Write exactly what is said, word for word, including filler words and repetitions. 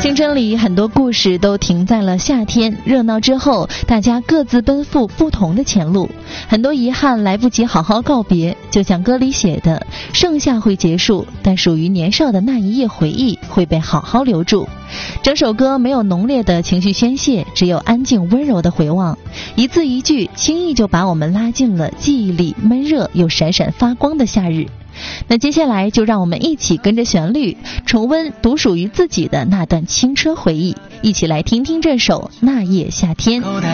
青春里很多故事都停在了夏天，热闹之后大家各自奔赴不同的前路，很多遗憾来不及好好告别，就像歌里写的，盛夏会结束，但属于年少的那一夜回忆会被好好留住。整首歌没有浓烈的情绪宣泄，只有安静温柔的回望，一字一句轻易就把我们拉进了记忆里闷热又闪闪发光的夏日。那接下来就让我们一起跟着旋律重温独属于自己的那段青春回忆，一起来听听这首《那夜夏天》。 口袋